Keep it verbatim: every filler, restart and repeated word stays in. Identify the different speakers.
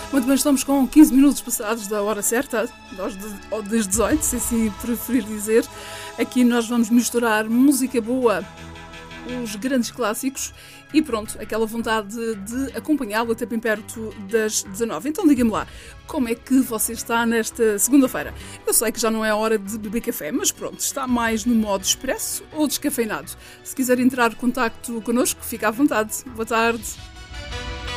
Speaker 1: Muito bem, estamos com quinze minutos passados da hora certa, ou das dezoito, se assim preferir dizer. Aqui nós vamos misturar música boa, os grandes clássicos e pronto, aquela vontade de acompanhá-lo até bem perto das dezanove. Então diga-me lá, como é que você está nesta segunda-feira? Eu sei que já não é a hora de beber café, mas pronto, está mais no modo expresso ou descafeinado? Se quiser entrar em contacto connosco, fica à vontade. Boa tarde.